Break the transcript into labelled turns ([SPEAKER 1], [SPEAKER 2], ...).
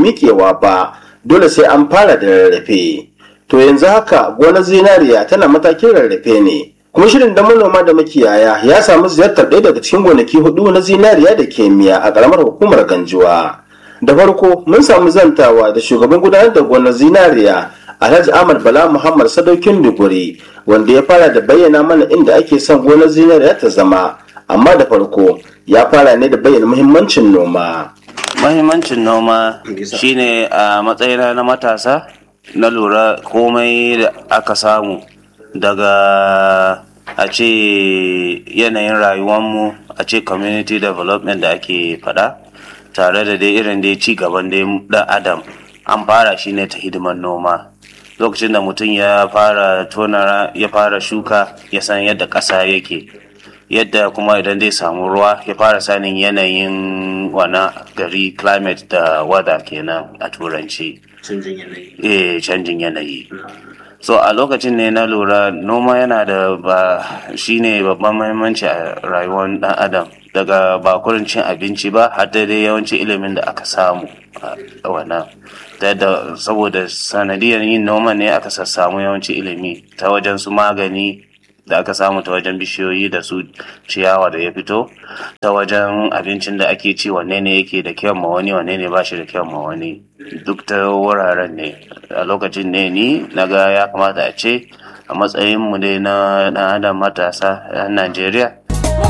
[SPEAKER 1] miƙewa ba, dole sai an fara da rarrafe. To yanzu haka gonar zinariya tana matakin rarrafe ne. Kuma shirin da manoma da makiyaya ya samu ziyartar ɗaya daga cikin gonaki 4 na zinariya da ke miya a ƙaramar hukumar Ganjuwa. Da farko mun samu zantawa da shugaban gudanar da gonar zinariya Alhaji Ahmad Bala Muhammad Sadaukin Duguri, wanda ya fara da bayyana mana inda ake son gonar zinariya ta zama, amma da farko ya fara ne da bayyana muhimmancin noma.
[SPEAKER 2] Muhimmancin noma shine a matsayina na matasa na lura komai da aka samu daga a ce yanayin rayuwarmu, a ce community development da ake faɗa, tare da dai irin dai ci gaban dai ɗan adam, an fara shi ne ta hidimar noma. Lokacin da mutum ya fara ya fara shuka, ya san yadda ƙasa yake, yadda kuma idan zai samu ruwa ya fara sanin yanayin wana gari, climate da weather kenan a turanci. Canjin yanayi. So a lokacin ne na lura noma yana da shine babban muhimmanci a rayuwar ɗan adam, daga ba kurin cin abinci ba har da dai yawanci ilimin da aka samu a wannan. Saboda sanadiyar yin noma ne aka sassamu yawanci ilimi ta wajen su magani da aka samu ta wajen bishiyoyi da su ciyawa da ya fito, ta wajen abincin da ake ci wanne ne yake da kyau ma wani, wanne ne ba shi da kyau ma wani, duk ta wuraren ne. A lokacin ne ni naga ya kamata a ce a matsayin mu dai na ɗan adam matasa a Najeriya